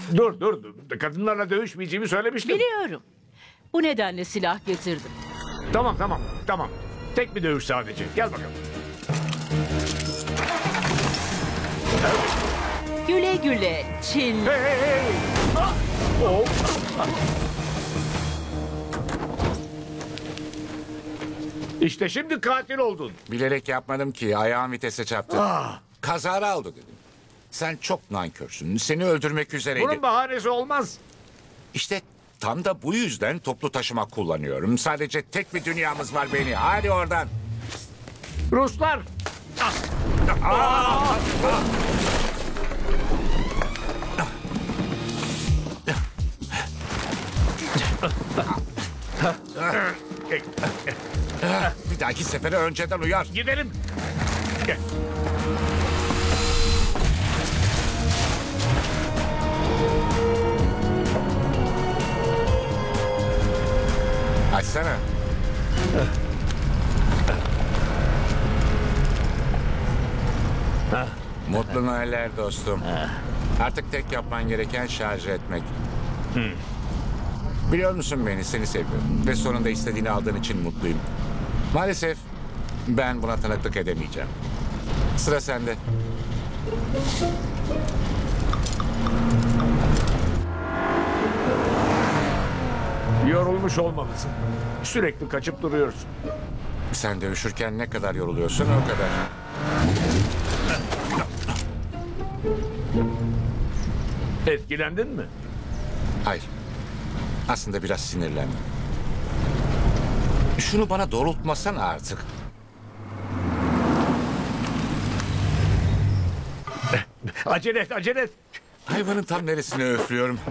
Dur. Kadınlarla dövüşmeyeceğimi söylemiştim. Biliyorum. Bu nedenle silah getirdim. Tamam. Tek bir dövüş sadece. Gel bakalım. Güle güle Çin. Hey. Ah! Oh. İşte şimdi katil oldun. Bilerek yapmadım ki. Ayağım vitese çarptı. Kazara aldı dedim. Sen çok nankörsün. Seni öldürmek üzereydi. Bunun bahanesi olmaz. İşte tam da bu yüzden toplu taşıma kullanıyorum. Sadece tek bir dünyamız var beni. Hadi oradan. Ruslar. Bir dahaki sefere önceden uyar. Gidelim. Gel. Açsana. Mutlu Noeller dostum. Artık tek yapman gereken şarj etmek. Biliyor musun beni, seni seviyorum. Ve sonunda istediğini aldığın için mutluyum. Maalesef ben buna tanıklık edemeyeceğim. Sıra sende. Yorulmuş olmalısın. Sürekli kaçıp duruyorsun. Sen dövüşürken ne kadar yoruluyorsun o kadar. Etkilendin mi? Hayır. Aslında biraz sinirlendim. Şunu bana doğrultmasana artık. Acele et. Hayvanın tam neresine öflüyorum.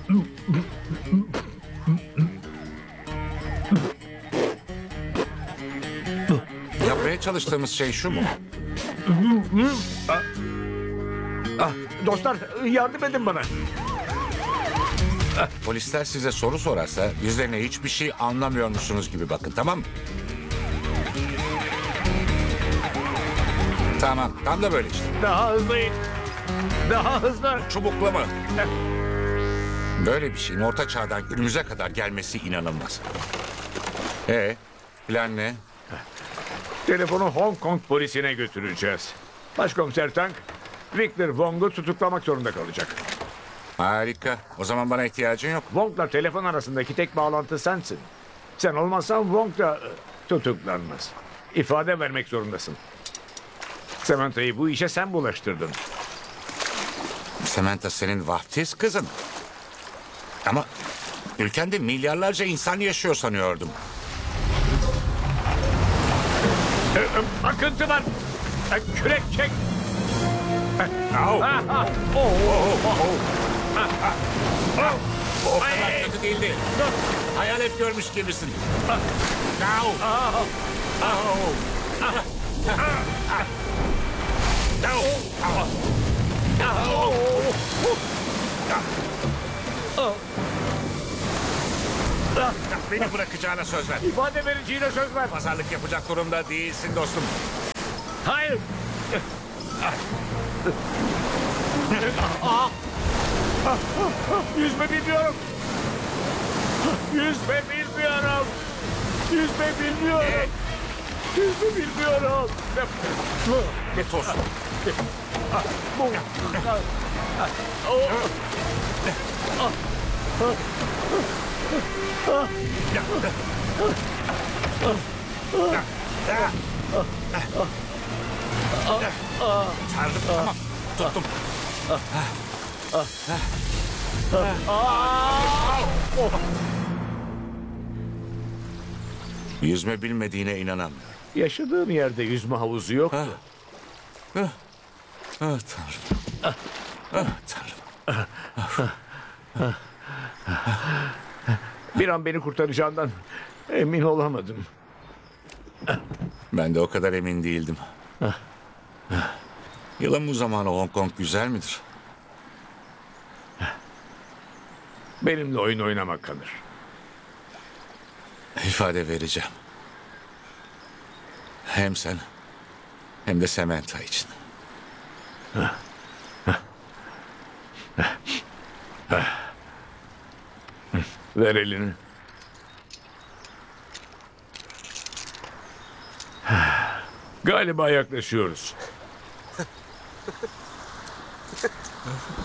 Yapmaya çalıştığımız şey şu mu? Dostlar yardım edin bana. Polisler size soru sorarsa yüzlerine hiçbir şey anlamıyormuşsunuz gibi bakın, tamam mı? Tamam, tam da böyle işte. Daha hızlı in. Daha hızlı. Çubukla mı? Böyle bir şeyin orta çağdan günümüze kadar gelmesi inanılmaz. Plan ne? Telefonu Hong Kong polisine götüreceğiz. Başkomiser Tang, Victor Wong'u tutuklamak zorunda kalacak. Harika. O zaman bana ihtiyacın yok. Wong'la telefon arasındaki tek bağlantı sensin. Sen olmazsan Wong da tutuklanmaz. İfade vermek zorundasın. Samantha'yı bu işe sen bulaştırdın. Samantha senin vaftiz kızın. Ama ülkende milyarlarca insan yaşıyor sanıyordum. Akıntı var. Kürek çek. O kadar kötü değildi. Hayalet görmüş gibisin. Beni bırakacağına söz ver. İfade vereceğine söz ver. Pazarlık yapacak durumda değilsin dostum. Hayır. Yüzme bilmiyorum. Yüzme bilmiyorum. Ne toz. Sardım, tamam. Tuttum. Yüzme bilmediğine inanamıyorum. Yaşadığım yerde yüzme havuzu yok. Ah Tanrım. Tanrım. Bir an beni kurtaracağından emin olamadım. Ben de o kadar emin değildim. Yılın bu zamanı Hong Kong güzel midir? Benimle oyun oynamak kalır. İfade vereceğim. Hem sen hem de Samantha için. Ver elini. Galiba yaklaşıyoruz.